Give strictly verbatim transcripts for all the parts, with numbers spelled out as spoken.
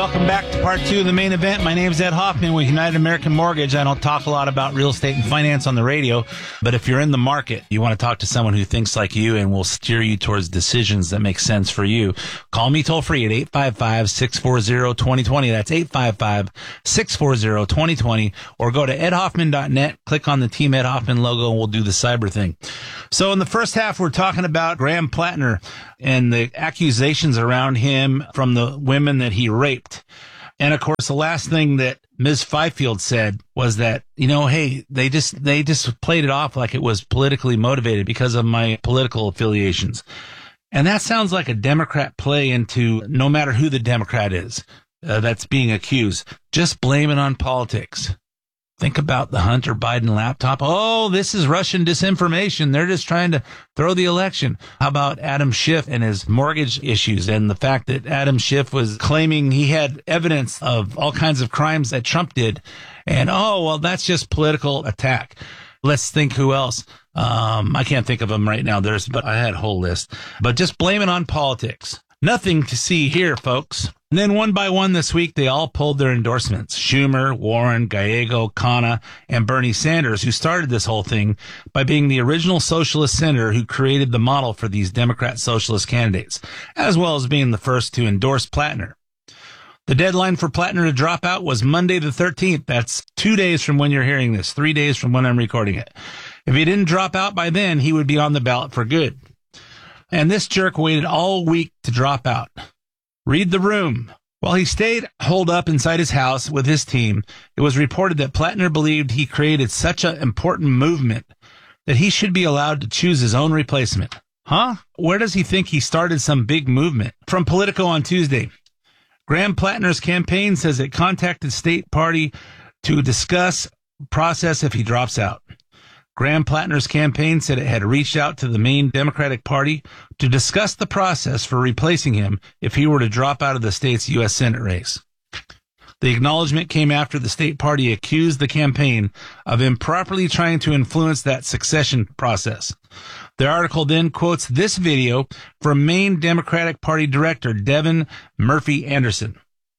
welcome back to part two of the main event. My name is Ed Hoffman with United American Mortgage. I don't talk a lot about real estate and finance on the radio, but if you're in the market, you want to talk to someone who thinks like you and will steer you towards decisions that make sense for you, call me toll free at eight five five, six four zero, two zero two zero. That's eight five five, six four zero, two zero two zero, or go to ed hoffman dot net, click on the Team Ed Hoffman logo, and we'll do the cyber thing. So in the first half, we're talking about Graham Plattner and the accusations around him from the women that he raped. And of course, the last thing that Miz Fifield said was that, you know, hey, they just, they just played it off like it was politically motivated because of my political affiliations. And that sounds like a Democrat play into no matter who the Democrat is uh, that's being accused. Just blame it on politics. Think about the Hunter Biden laptop. Oh, this is Russian disinformation. They're just trying to throw the election. How about Adam Schiff and his mortgage issues and the fact that Adam Schiff was claiming he had evidence of all kinds of crimes that Trump did. And, oh, well, that's just political attack. Let's think who else. Um, I can't think of them right now. There's, but I had a whole list. But just blame it on politics. Nothing to see here, folks. And then one by one this week, they all pulled their endorsements. Schumer, Warren, Gallego, Khanna, and Bernie Sanders, who started this whole thing by being the original socialist senator who created the model for these Democrat socialist candidates, as well as being the first to endorse Plattner. The deadline for Plattner to drop out was Monday the thirteenth. That's two days from when you're hearing this, three days from when I'm recording it. If he didn't drop out by then, he would be on the ballot for good. And this jerk waited all week to drop out. Read the room. While he stayed holed up inside his house with his team, it was reported that Plattner believed he created such an important movement that he should be allowed to choose his own replacement. Huh? Where does he think he started some big movement? From Politico on Tuesday, Graham Plattner's campaign says it contacted state party to discuss process if he drops out. Graham Plattner's campaign said it had reached out to the main Democratic Party to discuss the process for replacing him if he were to drop out of the state's U S Senate race. The acknowledgement came after the state party accused the campaign of improperly trying to influence that succession process. The article then quotes this video from Maine Democratic Party Director Devin Murphy Anderson.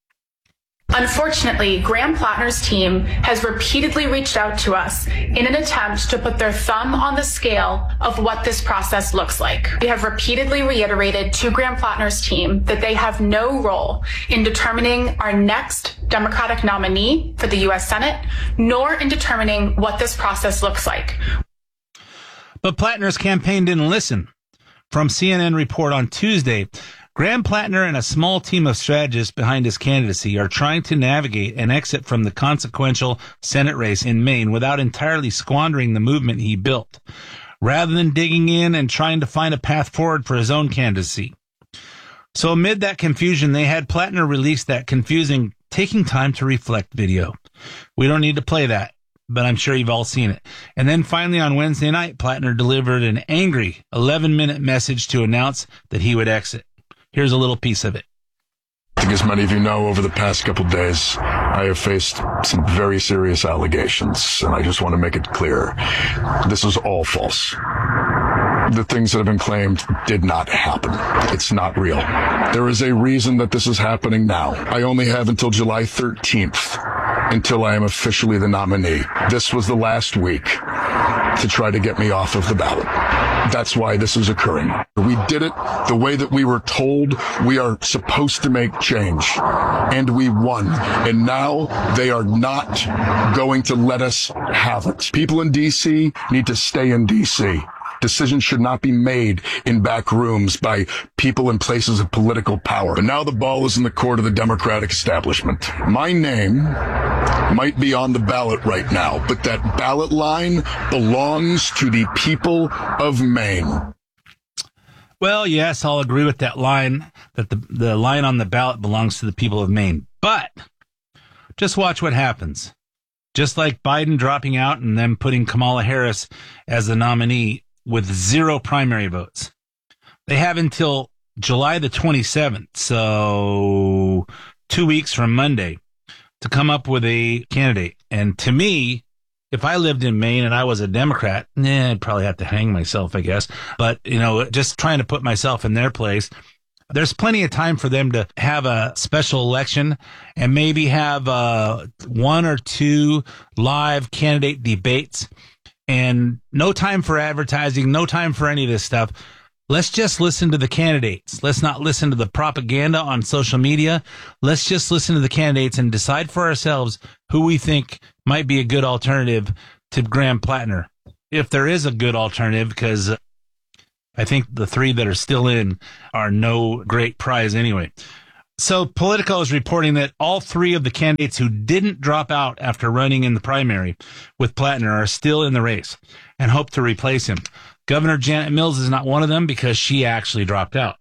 Unfortunately, Graham Plattner's team has repeatedly reached out to us in an attempt to put their thumb on the scale of what this process looks like. We have repeatedly reiterated to Graham Plattner's team that they have no role in determining our next Democratic nominee for the U S Senate, nor in determining what this process looks like. But Plattner's campaign didn't listen. From C N N report on Tuesday, Graham Plattner and a small team of strategists behind his candidacy are trying to navigate an exit from the consequential Senate race in Maine without entirely squandering the movement he built, rather than digging in and trying to find a path forward for his own candidacy. So amid that confusion, they had Plattner release that confusing taking time to reflect video. We don't need to play that, but I'm sure you've all seen it. And then finally on Wednesday night, Plattner delivered an angry eleven-minute message to announce that he would exit. Here's a little piece of it. I think as many of you know, over the past couple of days, I have faced some very serious allegations, and I just want to make it clear. This is all false. The things that have been claimed did not happen. It's not real. There is a reason that this is happening now. I only have until July thirteenth until I am officially the nominee. This was the last week to try to get me off of the ballot. That's why this is occurring. We did it the way that we were told we are supposed to make change, and we won. And now they are not going to let us have it. People in D C need to stay in D C. Decisions should not be made in back rooms by people in places of political power. But now the ball is in the court of the Democratic establishment. My name might be on the ballot right now, but that ballot line belongs to the people of Maine. Well, yes, I'll agree with that line, that the, the line on the ballot belongs to the people of Maine. But just watch what happens. Just like Biden dropping out and then putting Kamala Harris as the nominee with zero primary votes. They have until July the twenty-seventh, so two weeks from Monday, to come up with a candidate. And to me, if I lived in Maine and I was a Democrat, eh, I'd probably have to hang myself, I guess. But, you know, just trying to put myself in their place, There's plenty of time for them to have a special election and maybe have uh, one or two live candidate debates, and no time for advertising, no time for any of this stuff. Let's just listen to the candidates. Let's not listen to the propaganda on social media. Let's just listen to the candidates and decide for ourselves who we think might be a good alternative to Graham Plattner, if there is a good alternative, because I think the three that are still in are no great prize anyway. So Politico is reporting that all three of the candidates who didn't drop out after running in the primary with Plattner are still in the race and hope to replace him. Governor Janet Mills is not one of them because she actually dropped out.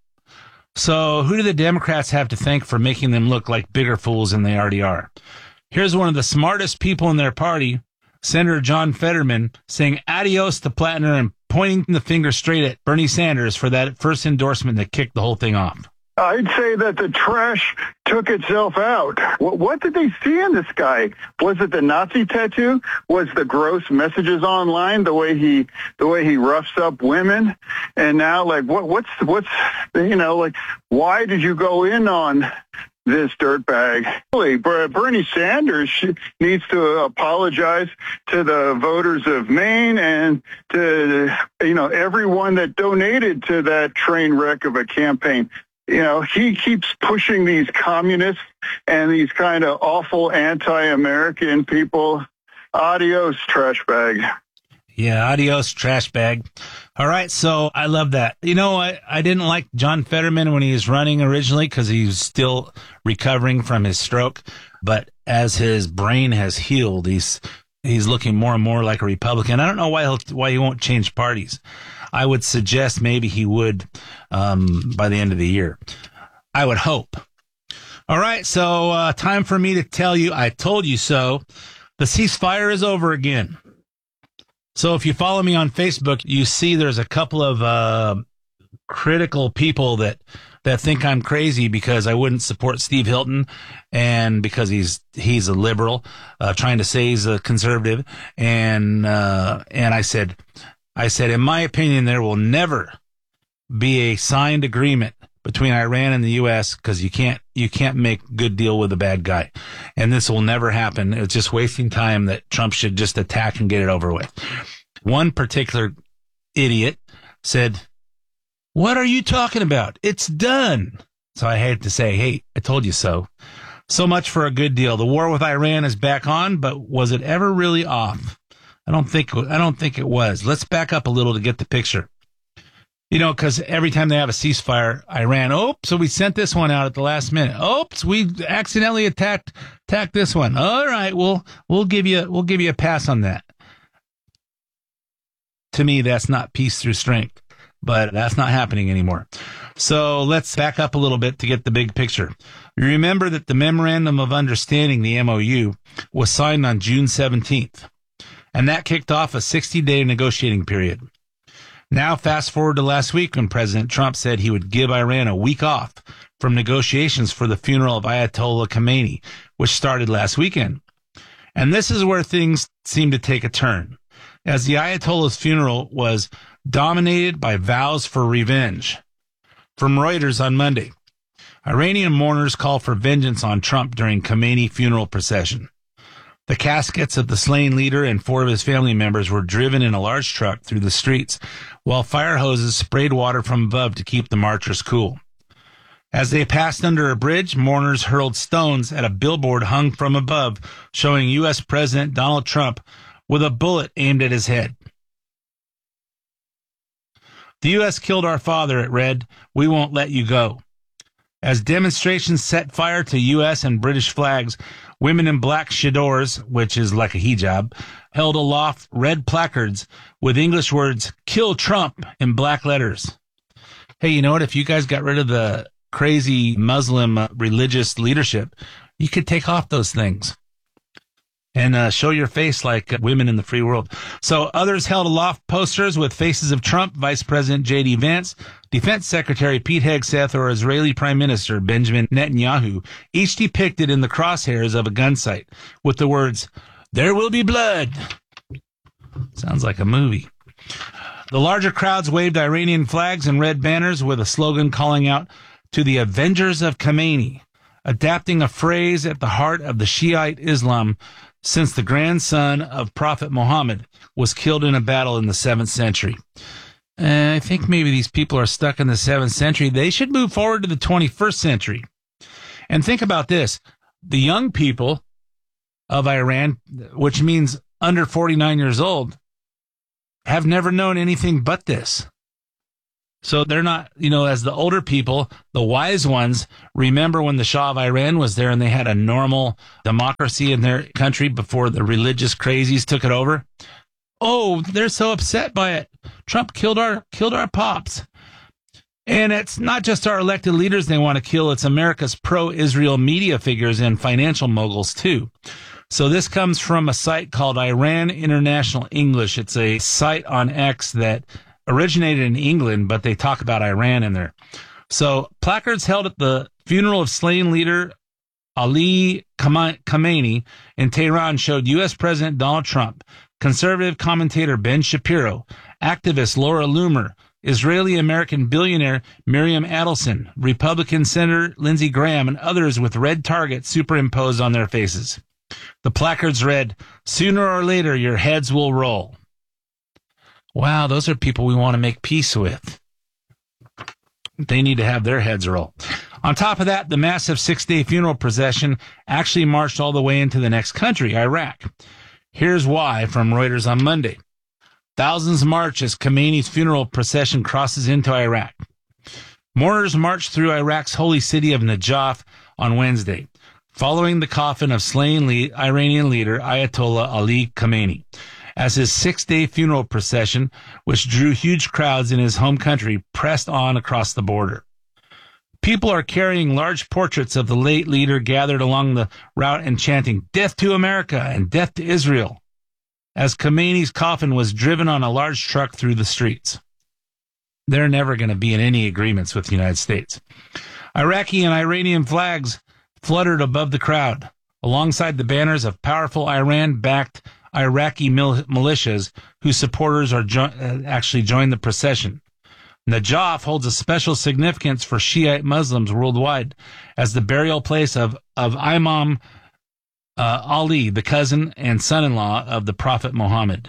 So who do the Democrats have to thank for making them look like bigger fools than they already are? Here's one of the smartest people in their party, Senator John Fetterman, saying adios to Plattner and pointing the finger straight at Bernie Sanders for that first endorsement that kicked the whole thing off. I'd say that the trash took itself out. What, what did they see in this guy? Was it the Nazi tattoo? Was the gross messages online? The way he, the way he roughs up women? And now, like, what, what's, what's, you know, like, why did you go in on this dirtbag? Really, Bernie Sanders needs to apologize to the voters of Maine and to, you know, everyone that donated to that train wreck of a campaign. You know, he keeps pushing these communists and these kind of awful anti-American people. Adios, trash bag. Yeah, adios, trash bag. All right, so I love that. You know, I, I didn't like John Fetterman when he was running originally because he was still recovering from his stroke. But as his brain has healed, he's he's looking more and more like a Republican. I don't know why he'll, why he won't change parties. I would suggest maybe he would um, by the end of the year. I would hope. All right, so uh, time for me to tell you, I told you so. The ceasefire is over again. So if you follow me on Facebook, you see there's a couple of uh, critical people that, that think I'm crazy because I wouldn't support Steve Hilton and because he's he's a liberal, uh, trying to say he's a conservative. And uh, and I said... I said, in my opinion, there will never be a signed agreement between Iran and the U S because you can't you can't make a good deal with a bad guy. And this will never happen. It's just wasting time that Trump should just attack and get it over with. One particular idiot said, what are you talking about? It's done. So I had to say, hey, I told you so. So much for a good deal. The war with Iran is back on, but was it ever really off? I don't think I don't think it was. Let's back up a little to get the picture. You know, because every time they have a ceasefire, Iran, oh, so we sent this one out at the last minute. Oops, we accidentally attacked attacked this one. All right, we'll we'll give you we'll give you a pass on that. To me, that's not peace through strength, but that's not happening anymore. So let's back up a little bit to get the big picture. You remember that the Memorandum of Understanding, the M O U, was signed on June seventeenth. And that kicked off a sixty-day negotiating period. Now, fast forward to last week when President Trump said he would give Iran a week off from negotiations for the funeral of Ayatollah Khamenei, which started last weekend. And this is where things seem to take a turn, as the Ayatollah's funeral was dominated by vows for revenge. From Reuters on Monday, Iranian mourners call for vengeance on Trump during Khamenei funeral procession. The caskets of the slain leader and four of his family members were driven in a large truck through the streets, while fire hoses sprayed water from above to keep the marchers cool. As they passed under a bridge, mourners hurled stones at a billboard hung from above, showing U S President Donald Trump with a bullet aimed at his head. The U S killed our father, it read. We won't let you go. As demonstrations set fire to U S and British flags, women in black chadors, which is like a hijab, held aloft red placards with English words, "Kill Trump," in black letters. Hey, you know what? If you guys got rid of the crazy Muslim uh, religious leadership, you could take off those things and uh, show your face like uh, women in the free world. So others held aloft posters with faces of Trump, Vice President J D Vance, Defense Secretary Pete Hegseth, or Israeli Prime Minister Benjamin Netanyahu, each depicted in the crosshairs of a gun sight with the words, "There will be blood." Sounds like a movie. The larger crowds waved Iranian flags and red banners with a slogan calling out, to the Avengers of Khomeini, adapting a phrase at the heart of the Shiite Islam since the grandson of Prophet Muhammad was killed in a battle in the seventh century. Uh, I think maybe these people are stuck in the seventh century. They should move forward to the twenty-first century. And think about this. The young people of Iran, which means under forty-nine years old, have never known anything but this. So they're not, you know, as the older people, the wise ones, remember when the Shah of Iran was there and they had a normal democracy in their country before the religious crazies took it over. Oh, they're so upset by it. Trump killed our killed our pops. And it's not just our elected leaders they want to kill. It's America's pro-Israel media figures and financial moguls, too. So this comes from a site called Iran International English. It's a site on X that originated in England, but they talk about Iran in there. So placards held at the funeral of slain leader Ali Khamenei in Tehran showed U S President Donald Trump, conservative commentator Ben Shapiro, activist Laura Loomer, Israeli-American billionaire Miriam Adelson, Republican Senator Lindsey Graham, and others with red targets superimposed on their faces. The placards read, "Sooner or later, your heads will roll." Wow, those are people we want to make peace with. They need to have their heads roll. On top of that, the massive six-day funeral procession actually marched all the way into the next country, Iraq. Here's why from Reuters on Monday. Thousands march as Khomeini's funeral procession crosses into Iraq. Mourners marched through Iraq's holy city of Najaf on Wednesday, following the coffin of slain lead, Iranian leader Ayatollah Ali Khamenei, as his six-day funeral procession, which drew huge crowds in his home country, pressed on across the border. People are carrying large portraits of the late leader gathered along the route and chanting, "Death to America" and "Death to Israel," as Khamenei's coffin was driven on a large truck through the streets. They're never going to be in any agreements with the United States. Iraqi and Iranian flags fluttered above the crowd, alongside the banners of powerful Iran-backed Iraqi mil- militias whose supporters are jo- uh, actually joined the procession. Najaf holds a special significance for Shiite Muslims worldwide as the burial place of, of Imam uh, Ali, the cousin and son-in-law of the Prophet Muhammad.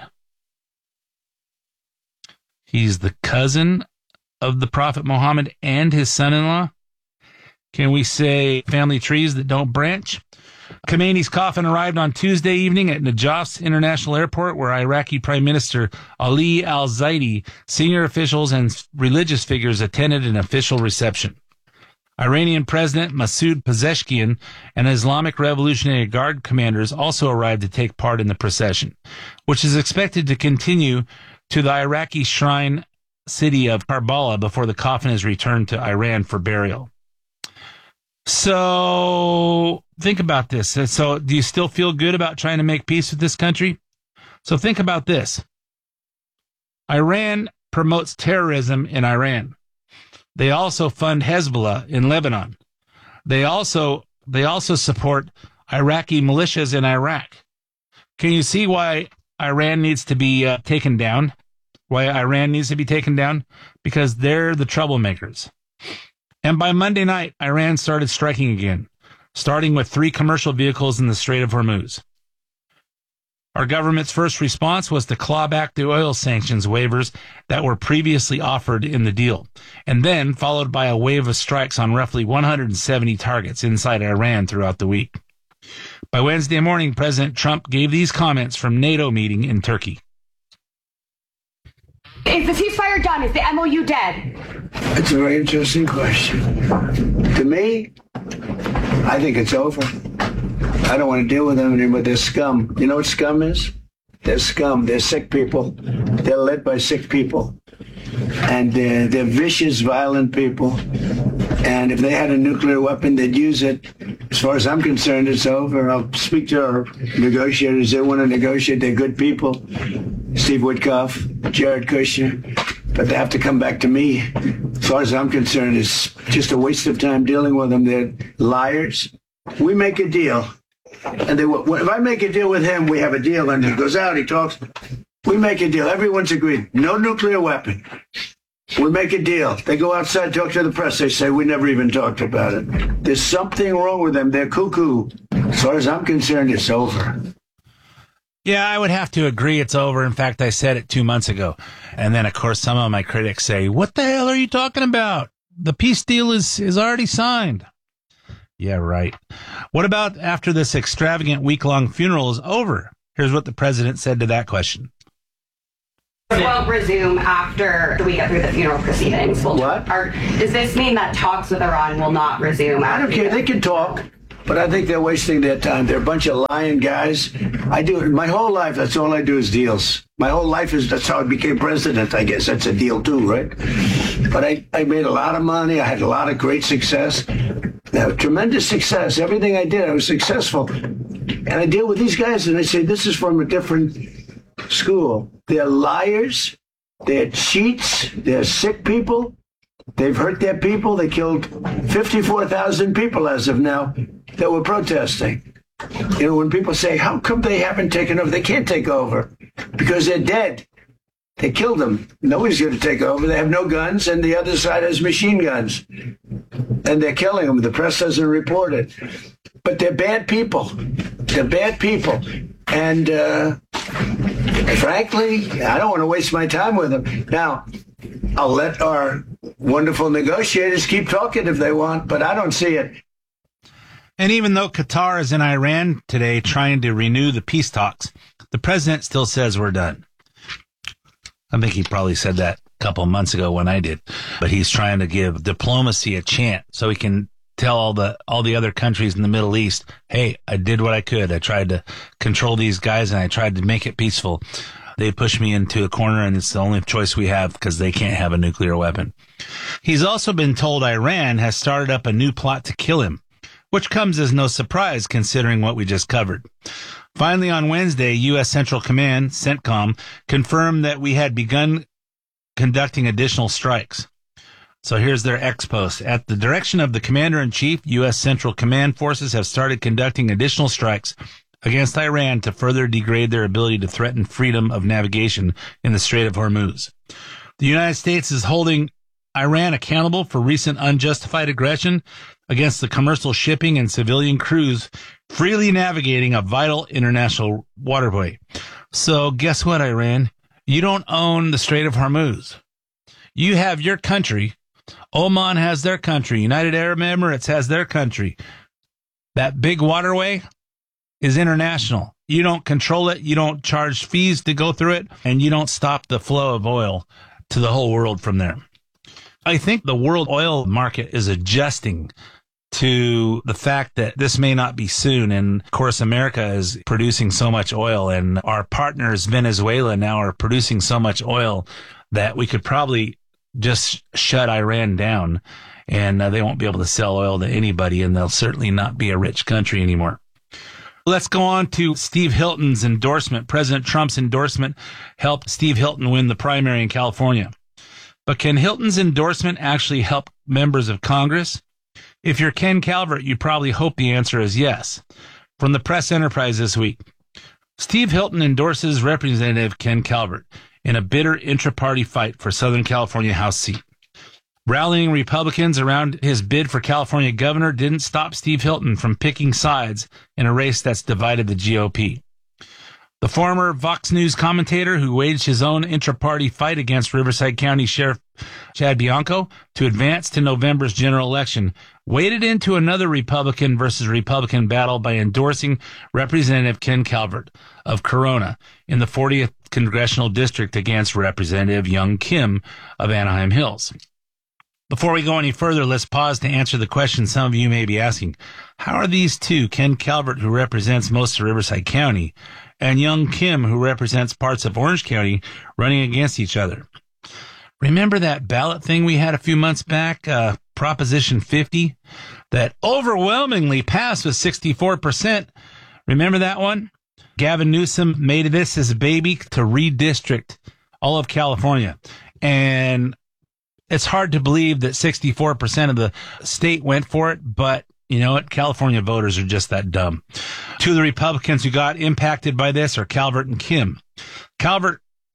He's the cousin of the Prophet Muhammad and his son-in-law? Can we say family trees that don't branch? Khomeini's coffin arrived on Tuesday evening at Najaf's International Airport, where Iraqi Prime Minister Ali al-Zaidi, senior officials, and religious figures attended an official reception. Iranian President Masoud Pezeshkian and Islamic Revolutionary Guard commanders also arrived to take part in the procession, which is expected to continue to the Iraqi shrine city of Karbala before the coffin is returned to Iran for burial. So think about this. So do you still feel good about trying to make peace with this country? So think about this. Iran promotes terrorism in Iran. They also fund Hezbollah in Lebanon. They also they also support Iraqi militias in Iraq. Can you see why Iran needs to be uh, taken down? Why Iran needs to be taken down? Because they're the troublemakers. And by Monday night, Iran started striking again, starting with three commercial vehicles in the Strait of Hormuz. Our government's first response was to claw back the oil sanctions waivers that were previously offered in the deal, and then followed by a wave of strikes on roughly one hundred seventy targets inside Iran throughout the week. By Wednesday morning, President Trump gave these comments from NATO meeting in Turkey. Is the ceasefire done? Is the M O U dead? That's a very interesting question. To me, I think it's over. I don't want to deal with them anymore. They're scum. You know what scum is? They're scum. They're sick people. They're led by sick people. And they're, they're vicious, violent people. And if they had a nuclear weapon, they'd use it. As far as I'm concerned, it's over. I'll speak to our negotiators. They want to negotiate. They're good people. Steve Witkoff, Jared Kushner. But they have to come back to me. As far as I'm concerned, it's just a waste of time dealing with them. They're liars. We make a deal. And they, if I make a deal with him, we have a deal. And he goes out, he talks. We make a deal. Everyone's agreed. No nuclear weapon. We make a deal. They go outside, talk to the press. They say, we never even talked about it. There's something wrong with them. They're cuckoo. As far as I'm concerned, it's over. Yeah, I would have to agree it's over. In fact, I said it two months ago. And then, of course, some of my critics say, what the hell are you talking about? The peace deal is, is already signed. Yeah, right. What about after this extravagant week-long funeral is over? Here's what the president said to that question. Won't resume after we get through the funeral proceedings. Will, what? Or, does this mean that talks with Iran will not resume? I don't care. They can talk, but I think they're wasting their time. They're a bunch of lying guys. I do my whole life. That's all I do is deals. My whole life is that's how I became president. I guess that's a deal too, right? But I, I made a lot of money. I had a lot of great success. Now, tremendous success. Everything I did, I was successful. And I deal with these guys, and I say, this is from a different school. They're liars. They're cheats. They're sick people. They've hurt their people. They killed fifty-four thousand people as of now that were protesting. You know, when people say, how come they haven't taken over? They can't take over because they're dead. They killed them. Nobody's going to take over. They have no guns, and the other side has machine guns. And they're killing them. The press doesn't report it. But they're bad people. They're bad people. And uh, frankly, I don't want to waste my time with them. Now, I'll let our wonderful negotiators keep talking if they want, but I don't see it. And even though Qatar is in Iran today trying to renew the peace talks, the president still says we're done. I think he probably said that a couple of months ago when I did, but he's trying to give diplomacy a chance so he can tell all the all the other countries in the Middle East, hey, I did what I could. I tried to control these guys and I tried to make it peaceful. They pushed me into a corner and it's the only choice we have because they can't have a nuclear weapon. He's also been told Iran has started up a new plot to kill him, which comes as no surprise considering what we just covered. Finally, on Wednesday, U S Central Command, CENTCOM, confirmed that we had begun conducting additional strikes. So here's their ex post. At the direction of the Commander-in-Chief, U S Central Command forces have started conducting additional strikes against Iran to further degrade their ability to threaten freedom of navigation in the Strait of Hormuz. The United States is holding Iran accountable for recent unjustified aggression against the commercial shipping and civilian crews freely navigating a vital international waterway. So guess what, Iran? You don't own the Strait of Hormuz. You have your country. Oman has their country. United Arab Emirates has their country. That big waterway is international. You don't control it. You don't charge fees to go through it. And you don't stop the flow of oil to the whole world from there. I think the world oil market is adjusting to the fact that this may not be soon. And of course, America is producing so much oil and our partners, Venezuela, now are producing so much oil that we could probably just shut Iran down and uh, they won't be able to sell oil to anybody and they'll certainly not be a rich country anymore. Let's go on to Steve Hilton's endorsement. President Trump's endorsement helped Steve Hilton win the primary in California. But can Hilton's endorsement actually help members of Congress? If you're Ken Calvert, you probably hope the answer is yes. From the Press Enterprise this week, Steve Hilton endorses Representative Ken Calvert in a bitter intra-party fight for Southern California House seat. Rallying Republicans around his bid for California governor didn't stop Steve Hilton from picking sides in a race that's divided the G O P. The former Fox News commentator who waged his own intra-party fight against Riverside County Sheriff Chad Bianco to advance to November's general election waded into another Republican versus Republican battle by endorsing Representative Ken Calvert of Corona in the fortieth Congressional District against Representative Young Kim of Anaheim Hills. Before we go any further, let's pause to answer the question some of you may be asking. How are these two, Ken Calvert, who represents most of Riverside County, and Young Kim, who represents parts of Orange County, running against each other? Remember that ballot thing we had a few months back, uh, Proposition fifty, that overwhelmingly passed with sixty-four percent? Remember that one? Gavin Newsom made this his baby to redistrict all of California. And it's hard to believe that sixty-four percent of the state went for it, but you know what? California voters are just that dumb. Two of the Republicans who got impacted by this are Calvert and Kim. Calvert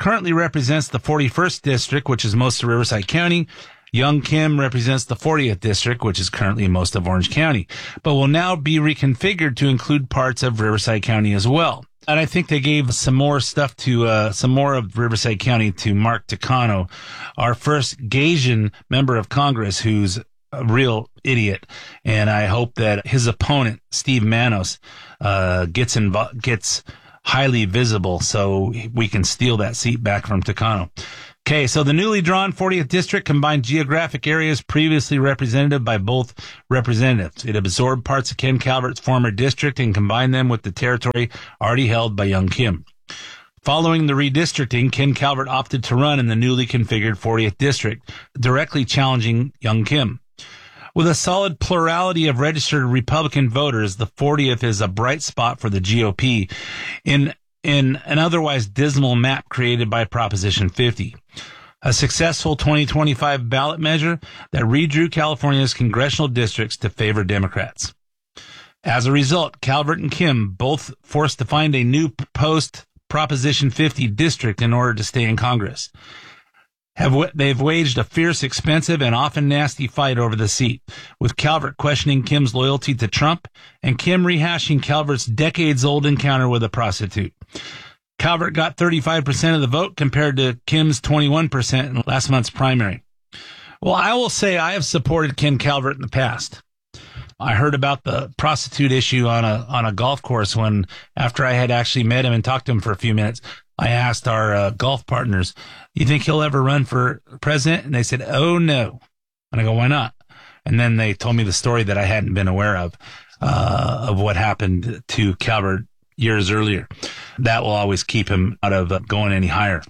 currently represents the forty-first district, which is most of Riverside County. Young Kim represents the fortieth district, which is currently most of Orange County, but will now be reconfigured to include parts of Riverside County as well. And I think they gave some more stuff to, uh, some more of Riverside County to Mark Takano, our first Gaysian member of Congress, who's a real idiot. And I hope that his opponent, Steve Manos, uh, gets invo- gets highly visible so we can steal that seat back from Takano. Okay, so the newly drawn fortieth district combined geographic areas previously represented by both representatives. It absorbed parts of Ken Calvert's former district and combined them with the territory already held by Young Kim. Following the redistricting, Ken Calvert opted to run in the newly configured fortieth district, directly challenging Young Kim. With a solid plurality of registered Republican voters, the fortieth is a bright spot for the G O P in in an otherwise dismal map created by Proposition fifty. A successful twenty twenty-five ballot measure that redrew California's congressional districts to favor Democrats. As a result, Calvert and Kim both forced to find a new post-Proposition fifty district in order to stay in Congress. Have They've waged a fierce, expensive, and often nasty fight over the seat, with Calvert questioning Kim's loyalty to Trump and Kim rehashing Calvert's decades-old encounter with a prostitute. Calvert got thirty-five percent of the vote compared to Kim's twenty-one percent in last month's primary. Well, I will say I have supported Ken Calvert in the past. I heard about the prostitute issue on a on a golf course when, after I had actually met him and talked to him for a few minutes, I asked our uh, golf partners, you think he'll ever run for president? And they said, oh, no. And I go, why not? And then they told me the story that I hadn't been aware of, uh, of what happened to Calvert years earlier. That will always keep him out of uh, going any higher.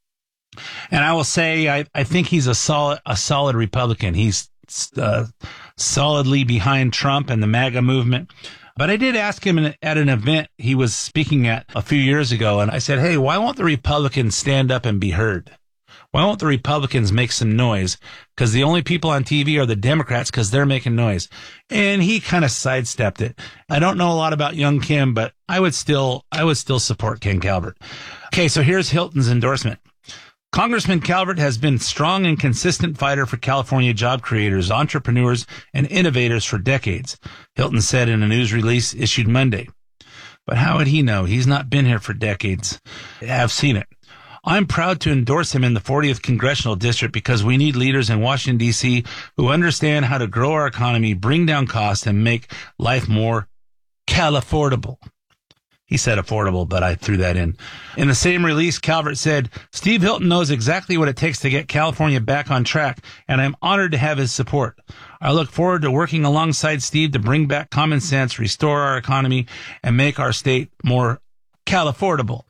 And I will say, I, I think he's a solid, a solid Republican. He's uh, solidly behind Trump and the MAGA movement. But I did ask him at an event he was speaking at a few years ago, and I said, hey, why won't the Republicans stand up and be heard? Why won't the Republicans make some noise? Because the only people on T V are the Democrats because they're making noise. And he kind of sidestepped it. I don't know a lot about Young Kim, but I would still, I would still support Ken Calvert. Okay, so here's Hilton's endorsement. Congressman Calvert has been a strong and consistent fighter for California job creators, entrepreneurs, and innovators for decades, Hilton said in a news release issued Monday. But how would he know? He's not been here for decades. I've seen it. I'm proud to endorse him in the fortieth Congressional District because we need leaders in Washington, D C who understand how to grow our economy, bring down costs, and make life more Cal-affordable. He said affordable, but I threw that in. In the same release, Calvert said, Steve Hilton knows exactly what it takes to get California back on track, and I'm honored to have his support. I look forward to working alongside Steve to bring back common sense, restore our economy, and make our state more Cal-affordable.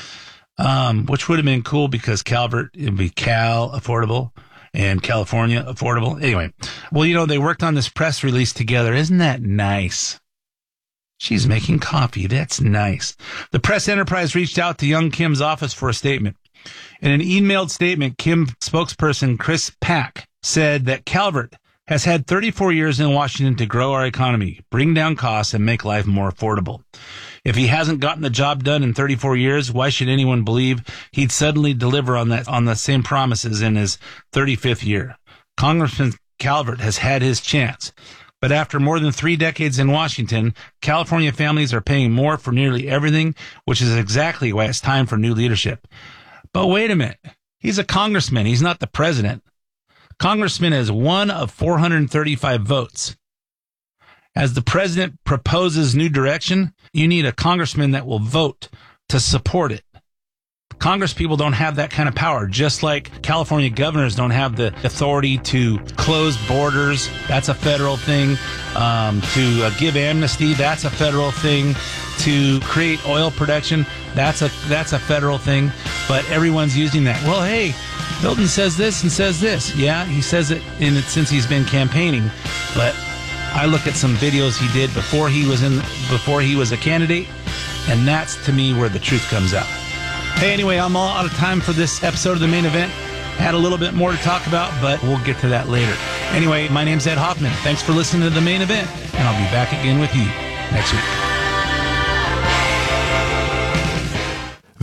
Um, which would have been cool because Calvert, it would be Cal affordable and California affordable. Anyway, well, you know, they worked on this press release together. Isn't that nice? She's making coffee. That's nice. The press enterprise reached out to Young Kim's office for a statement. In an emailed statement, Kim spokesperson Chris Pack said that Calvert has had thirty-four years in Washington to grow our economy, bring down costs, and make life more affordable. If he hasn't gotten the job done in thirty-four years, why should anyone believe he'd suddenly deliver on that on the same promises in his thirty-fifth year? Congressman Calvert has had his chance. But after more than three decades in Washington, California families are paying more for nearly everything, which is exactly why it's time for new leadership. But wait a minute. He's a congressman. He's not the president. Congressman has one of four hundred thirty-five votes. As the president proposes new direction, you need a congressman that will vote to support it. Congress people don't have that kind of power, just like California governors don't have the authority to close borders. That's a federal thing. Um, to uh, give amnesty, that's a federal thing. To create oil production, that's a that's a federal thing. But everyone's using that. Well, hey, Hilton says this and says this. Yeah, he says it in it since he's been campaigning. But I look at some videos he did before he was in before he was a candidate, and that's to me where the truth comes out. Hey, anyway, I'm all out of time for this episode of The Main Event. Had a little bit more to talk about, but we'll get to that later. Anyway, my name's Ed Hoffman. Thanks for listening to The Main Event, and I'll be back again with you next week.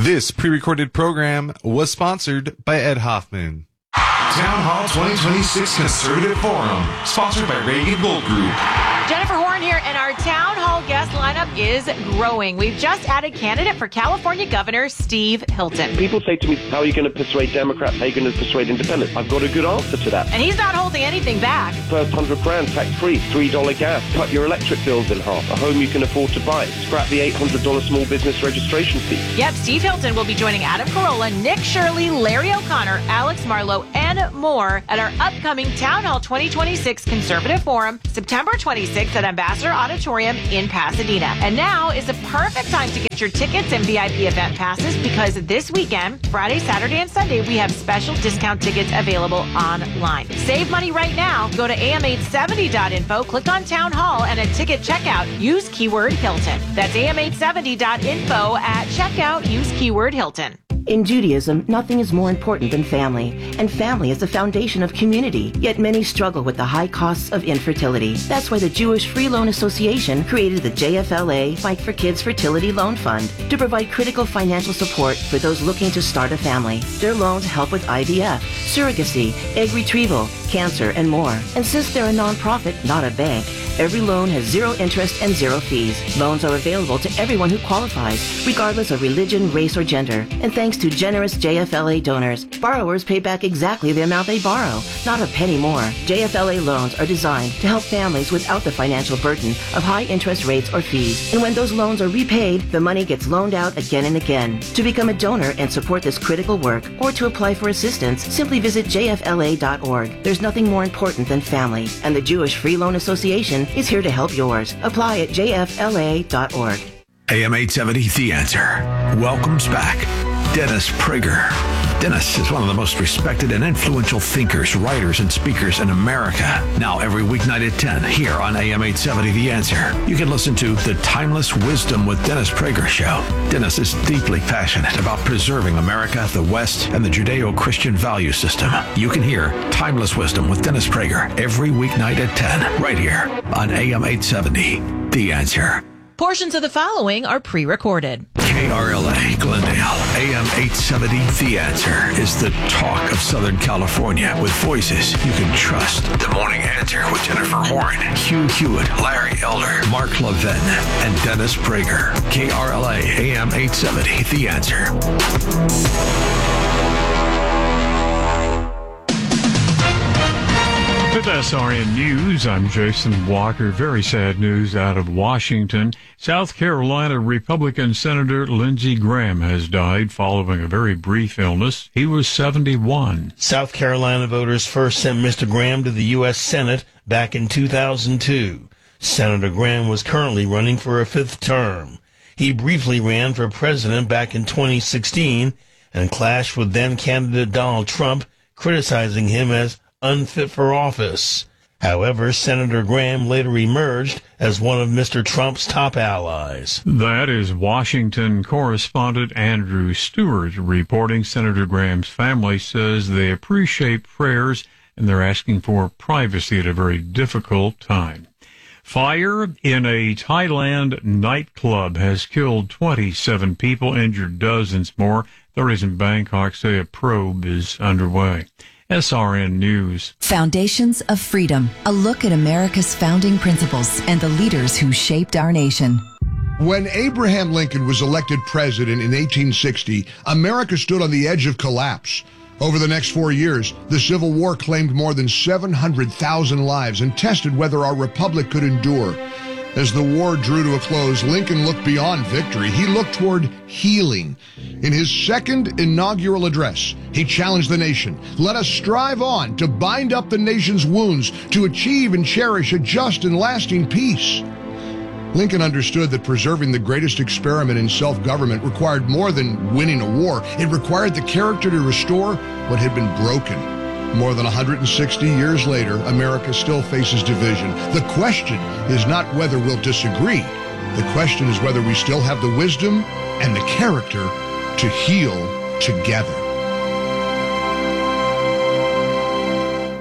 This pre-recorded program was sponsored by Ed Hoffman. Town Hall twenty twenty-six Conservative Forum, sponsored by Reagan Gold Group. Jennifer Horn here, and our town hall guest lineup is growing. We've just added candidate for California Governor Steve Hilton. People say to me, how are you going to persuade Democrats? How are you going to persuade independents? I've got a good answer to that. And he's not holding anything back. First hundred grand tax-free, three dollars gas, cut your electric bills in half, a home you can afford to buy, scrap the eight hundred dollars small business registration fee. Yep, Steve Hilton will be joining Adam Carolla, Nick Shirley, Larry O'Connor, Alex Marlowe, and more at our upcoming Town Hall twenty twenty-six Conservative Forum, September twenty-sixth at Ambassador Auditorium in Pasadena. And now is the perfect time to get your tickets and V I P event passes, because this weekend, Friday, Saturday, and Sunday, we have special discount tickets available online. Save money right now. Go to A M eight seventy dot info, click on Town Hall, and at ticket checkout, use keyword Hilton. That's A M eight seventy dot info. At checkout, use keyword Hilton. In Judaism, nothing is more important than family, and family is the foundation of community, yet many struggle with the high costs of infertility. That's why the Jewish Free Loan Association created the J F L A Fight for Kids Fertility Loan Fund to provide critical financial support for those looking to start a family. Their loans help with I V F, surrogacy, egg retrieval, cancer, and more. And since they're a nonprofit, not a bank, every loan has zero interest and zero fees. Loans are available to everyone who qualifies, regardless of religion, race, or gender. And thanks to generous J F L A donors, borrowers pay back exactly the amount they borrow, not a penny more. J F L A loans are designed to help families without the financial burden of high interest rates or fees. And when those loans are repaid, the money gets loaned out again and again. To become a donor and support this critical work, or to apply for assistance, simply visit J F L A dot org. There's nothing more important than family, and the Jewish Free Loan Association is here to help yours. Apply at J F L A dot org. A M eight seventy The Answer welcomes back Dennis Prager. Dennis is one of the most respected and influential thinkers, writers, and speakers in America. Now every weeknight at ten here on A M eight seventy The Answer, you can listen to The Timeless Wisdom with Dennis Prager show. Dennis is deeply passionate about preserving America, the West, and the Judeo-Christian value system. You can hear Timeless Wisdom with Dennis Prager every weeknight at ten right here on A M eight seventy The Answer. Portions of the following are pre-recorded. K R L A Glendale, A M eight seventy The Answer is the talk of Southern California with voices you can trust. The Morning Answer with Jennifer Horn, Hugh Hewitt, Larry Elder, Mark Levin, and Dennis Prager. K R L A, A M eight seventy The Answer. With S R N News, I'm Jason Walker. Very sad news out of Washington. South Carolina Republican Senator Lindsey Graham has died following a very brief illness. He was seventy-one. South Carolina voters first sent Mister Graham to the U S Senate back in two thousand two. Senator Graham was currently running for a fifth term. He briefly ran for president back in twenty sixteen and clashed with then-candidate Donald Trump, criticizing him as unfit for office. However, Senator Graham later emerged as one of Mister Trump's top allies. That is Washington correspondent Andrew Stewart reporting. Senator Graham's family says they appreciate prayers and they're asking for privacy at a very difficult time. Fire in a Thailand nightclub has killed twenty-seven people, injured dozens more. Authorities in Bangkok say a probe is underway. S R N News. Foundations of Freedom, a look at America's founding principles and the leaders who shaped our nation. When Abraham Lincoln was elected president in eighteen sixty, America stood on the edge of collapse. Over the next four years, the Civil War claimed more than seven hundred thousand lives and tested whether our republic could endure. As the war drew to a close, Lincoln looked beyond victory. He looked toward healing. In his second inaugural address, he challenged the nation. Let us strive on to bind up the nation's wounds, to achieve and cherish a just and lasting peace. Lincoln understood that preserving the greatest experiment in self-government required more than winning a war. It required the character to restore what had been broken. More than one hundred sixty years later, America still faces division. The question is not whether we'll disagree. The question is whether we still have the wisdom and the character to heal together.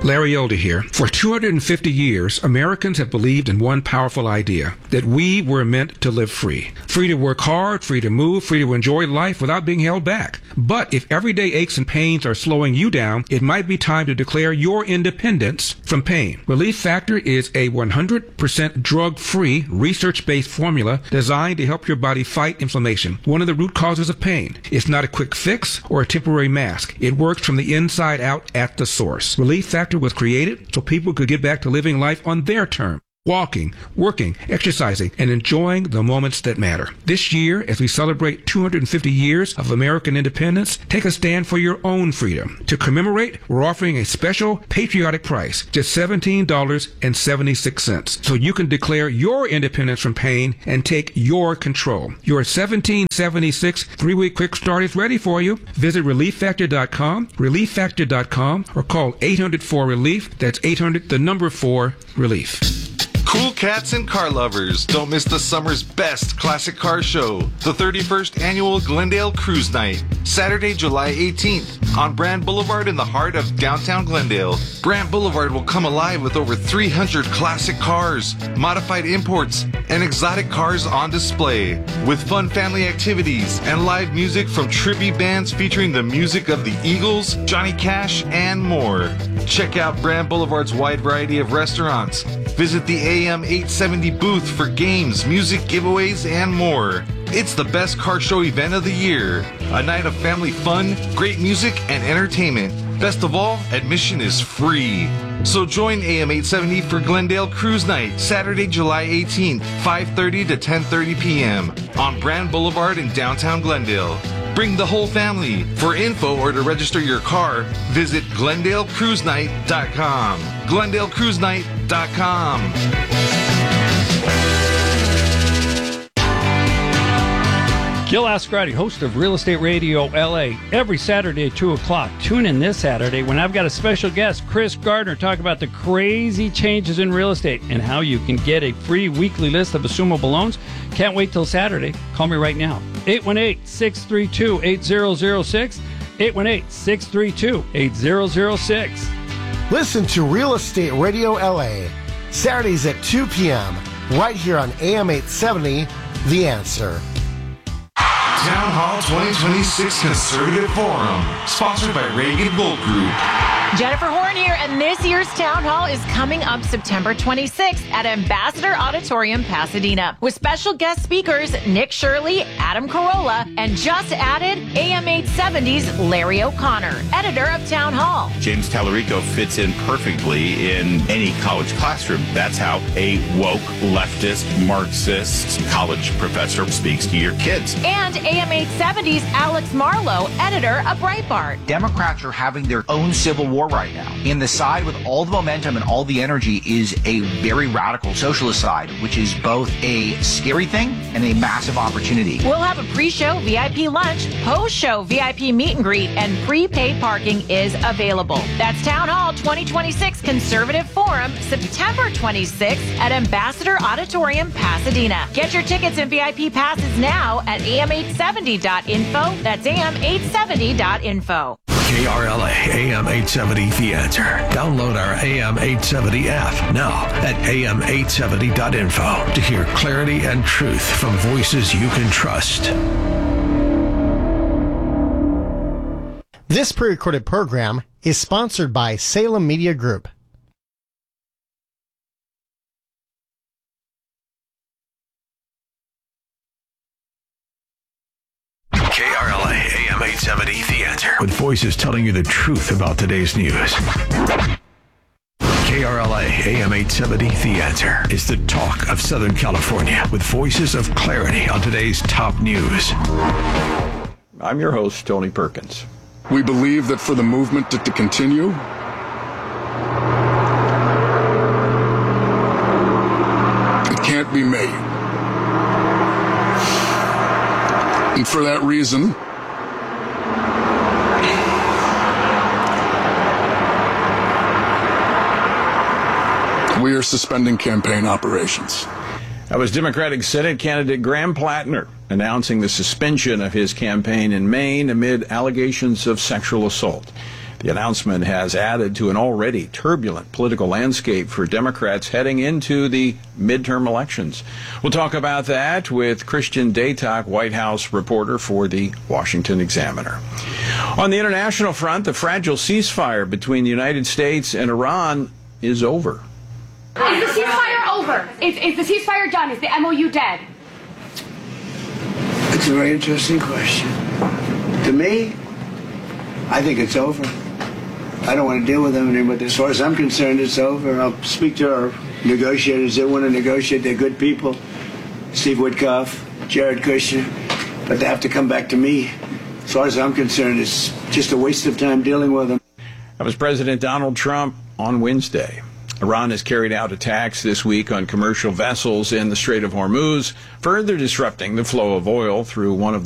Larry Elder here. For two hundred fifty years, Americans have believed in one powerful idea, that we were meant to live free. Free to work hard, free to move, free to enjoy life without being held back. But if everyday aches and pains are slowing you down, it might be time to declare your independence from pain. Relief Factor is a one hundred percent drug-free, research-based formula designed to help your body fight inflammation, one of the root causes of pain. It's not a quick fix or a temporary mask. It works from the inside out at the source. Relief Factor was created so people could get back to living life on their terms. Walking, working, exercising, and enjoying the moments that matter. This year, as we celebrate two hundred fifty years of American independence, take a stand for your own freedom. To commemorate, we're offering a special patriotic price, just seventeen dollars and seventy-six cents, so you can declare your independence from pain and take your control. Your seventeen seventy-six three-week quick start is ready for you. Visit relief factor dot com, relief factor dot com, or call eight hundred four relief. That's eight hundred, the number four, relief. Cool cats and car lovers, don't miss the summer's best classic car show, the thirty-first Annual Glendale Cruise Night, Saturday, July eighteenth, on Brand Boulevard in the heart of downtown Glendale. Brand Boulevard will come alive with over three hundred classic cars, modified imports, and exotic cars on display, with fun family activities and live music from trippy bands featuring the music of the Eagles, Johnny Cash, and more. Check out Brand Boulevard's wide variety of restaurants. Visit the A M eight seventy booth for games, music, giveaways, and more. It's the best car show event of the year. A night of family fun, great music, and entertainment. Best of all, admission is free. So join A M eight seventy for Glendale Cruise Night, Saturday, July eighteenth, five thirty to ten thirty p.m. on Brand Boulevard in downtown Glendale. Bring the whole family. For info or to register your car, visit glendale cruise night dot com. glendale cruise night dot com. Gil Ascarati, host of Real Estate Radio L A, every Saturday at two o'clock. Tune in this Saturday when I've got a special guest, Chris Gardner, talk about the crazy changes in real estate and how you can get a free weekly list of assumable loans. Can't wait till Saturday. Call me right now. eight one eight, six three two, eight zero zero six. eight one eight, six three two, eight zero zero six. Listen to Real Estate Radio L A, Saturdays at two p.m., right here on A M eight seventy, The Answer. Town Hall twenty twenty-six Conservative Forum, sponsored by Reagan Gold Group. Jennifer Horn here, and this year's Town Hall is coming up September twenty-sixth at Ambassador Auditorium, Pasadena, with special guest speakers Nick Shirley, Adam Carolla, and just added A M eight seventy's Larry O'Connor, editor of Town Hall. James Tallarico fits in perfectly in any college classroom. That's how a woke, leftist, Marxist college professor speaks to your kids. And A M eight seventy's Alex Marlowe, editor of Breitbart. Democrats are having their own civil war right now. And the side with all the momentum and all the energy is a very radical socialist side, which is both a scary thing and a massive opportunity. We'll have a pre-show V I P lunch, post-show V I P meet and greet, and prepaid parking is available. That's Town Hall twenty twenty-six Conservative Forum, September twenty-sixth at Ambassador Auditorium, Pasadena. Get your tickets and V I P passes now at A M eight seventy dot info. That's A M eight seventy dot info. K R L A A M eight seventy The Answer. Download our A M eight seventy app now at A M eight seventy dot info to hear clarity and truth from voices you can trust. This pre-recorded program is sponsored by Salem Media Group. K R L A A M eight seventy The Answer. With voices telling you the truth about today's news. K R L A A M eight seventy The Answer is the talk of Southern California with voices of clarity on today's top news. I'm your host, Tony Perkins. We believe that for the movement to, to continue, it can't be made. And for that reason, we are suspending campaign operations. That was Democratic Senate candidate Graham Plattner announcing the suspension of his campaign in Maine amid allegations of sexual assault. The announcement has added to an already turbulent political landscape for Democrats heading into the midterm elections. We'll talk about that with Christian Daytok, White House reporter for the Washington Examiner. On the international front, the fragile ceasefire between the United States and Iran is over. Is the ceasefire over? Is, is the ceasefire done? Is the M O U dead? It's a very interesting question. To me, I think it's over. I don't want to deal with them anymore. As far as I'm concerned, it's over. I'll speak to our negotiators. They want to negotiate. They're good people. Steve Witkoff, Jared Kushner. But they have to come back to me. As far as I'm concerned, it's just a waste of time dealing with them. That was President Donald Trump on Wednesday. Iran has carried out attacks this week on commercial vessels in the Strait of Hormuz, further disrupting the flow of oil through one of the